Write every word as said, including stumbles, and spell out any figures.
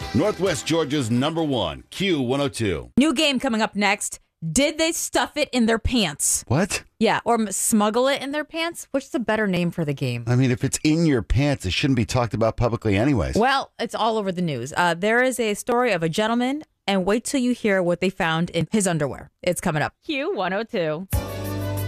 Northwest Georgia's number one, Q one oh two. New game coming up next. Did they stuff it in their pants? What? Yeah, or m- smuggle it in their pants? Which is a better name for the game? I mean, if it's in your pants, it shouldn't be talked about publicly anyways. Well, it's all over the news. Uh, there is a story of a gentleman, and wait till you hear what they found in his underwear. It's coming up. Q one oh two.